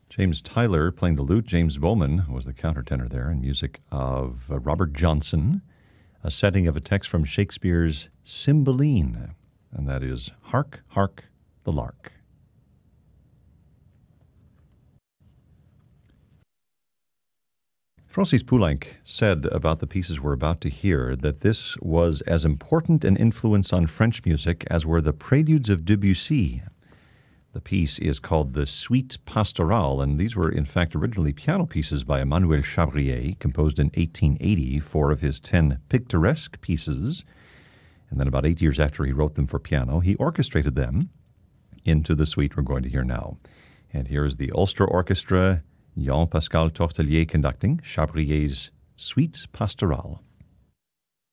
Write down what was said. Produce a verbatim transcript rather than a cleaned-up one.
James Tyler playing the lute. James Bowman was the countertenor there, and music of uh, Robert Johnson, a setting of a text from Shakespeare's Cymbeline, and that is Hark, Hark, the Lark. Francis Poulenc said about the pieces we're about to hear that this was as important an influence on French music as were the Preludes of Debussy. The piece is called the Suite Pastorale, and these were in fact originally piano pieces by Emmanuel Chabrier, composed in eighteen eighty, four of his ten picturesque pieces. And then about eight years after he wrote them for piano, he orchestrated them into the suite we're going to hear now. And here is the Ulster Orchestra, Jean-Pascal Tortelier conducting Chabrier's Suite Pastorale.